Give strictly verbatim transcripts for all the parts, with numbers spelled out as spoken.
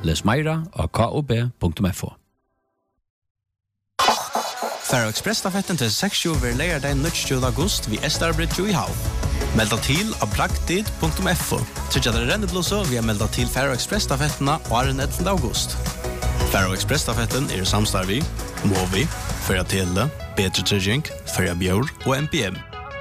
Les meira av k o b punktum f o. Faro Express-stafetten til seksogtjúgu ver leir den tjuende august vi Estarbridge i Havn. Melda til av praktid punktum f o. Tryggja dere renneblåse vi har melda til Faro Express-stafettena og er den ellevte august. Faro Express-stafetten er samstarv i Movi, Førja Tele, Bedre Trygging, Førja Bjør og M P M.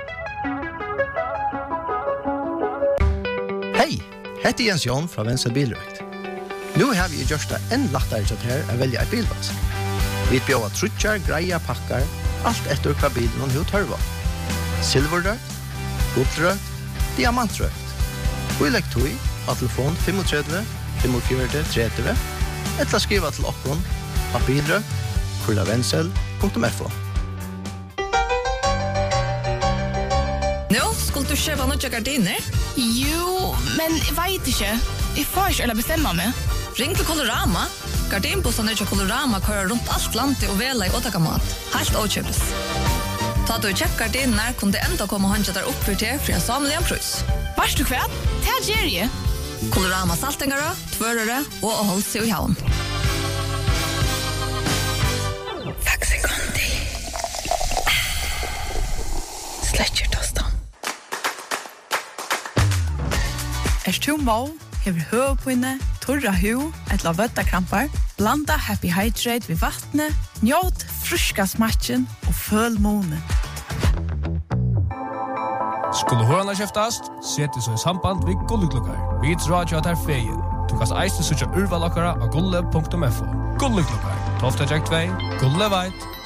Hei, heter Jens Jon fra Venstre Bilrøkt. Nå har vi gjort det enn lettere til her å velge et bilvask. Vi bjør trutjar, greia, pakkar, alt etter hva bilen og hva tørva. Silverrøkt, guldrøkt, diamantrøkt. Vi legger tog av telefon tre fem fem fire tre tre eller skriva til okkon av bilrøkt, kurlavensel punktum f o. Nå, skulle du kjøpe noen gardiner? Jo, men jeg vet ikke. Jeg får ikke eller bestemme meg. Ring til Colorama. Gardinbussene til Colorama kører rundt alt landet og vela i åtakamat. Helt åkjøpes. Ta du kjøpt gardiner, kunne det enda komme og håndkjøtt der oppfyrt til for en samlig en prøys. Vars du kvært? Det er Jerry. Colorama saltingere, tvørere og å holde seg i havn. Faxe Conti. Sletcher tostan. Er du må, hever høvpinne, torra hu, etla vøttakrampar, blanda Happy Hydrate ved vattnet, njåt fruska smatchen og føl månen. Skulle hørna kjeftast, sett så i samband ved Gulleklukkar. Vi tror at er feien. Du kan eiste søtja urvalakkara av gulle punktum f o. Gulleklukkar, tolv två, Gulle veit.